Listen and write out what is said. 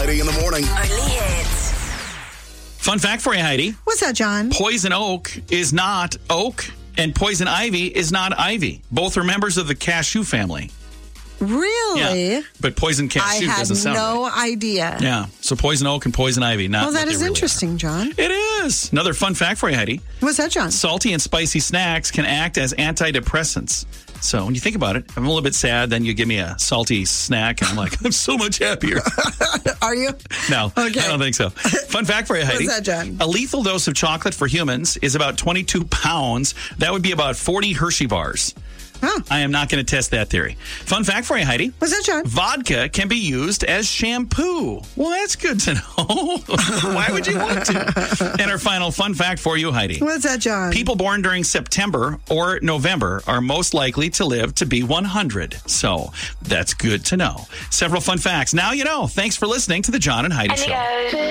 Heidi in the morning. Only hits. Fun fact for you, Heidi. What's that, John? Poison oak is not oak, and poison ivy is not ivy. Both are members of the cashew family. Really? Yeah. But poison cashew doesn't sound I had no right. idea. Yeah. So poison oak and poison ivy. Not Well, that what they is really interesting, John. are. It is. Another fun fact for you, Heidi. What's that, John? Salty and spicy snacks can act as antidepressants. So when you think about it, I'm a little bit sad. Then you give me a salty snack, and I'm like, I'm so much happier. Are you? No, Okay. I don't think so. Fun fact for you, Heidi. What's that, John? A lethal dose of chocolate for humans is about 22 pounds. That would be about 40 Hershey bars. Huh. I am not going to test that theory. Fun fact for you, Heidi. What's that, John? Vodka can be used as shampoo. Well, that's good to know. Why would you want to? And our final fun fact for you, Heidi. What's that, John? People born during September or November are most likely to live to be 100. So that's good to know. Several fun facts. Now you know. Thanks for listening to the John and Heidi Show.